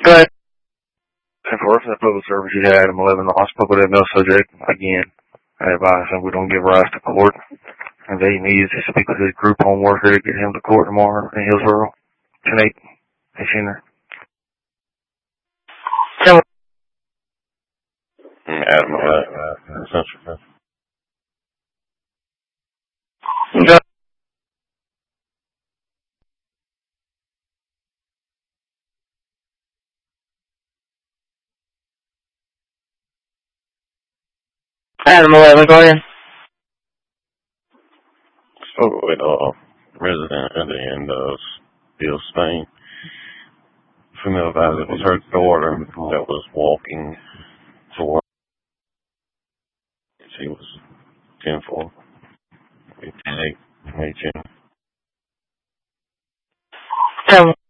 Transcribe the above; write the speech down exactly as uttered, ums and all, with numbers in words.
Go ahead. And for us, that public service, you had item eleven, the hospital with that no subject. Again, I advise him we don't give rise to court. And they need to speak with his group home worker to get him to court tomorrow in Hillsboro. ten eight. Hey, Sheener. Adam eleven, Central. Go. Adam eleven, go ahead. Spoke with a resident at the end of Bill Spain. Female advisor was her daughter that was walking toward. She was ten four. ten eight. Adam.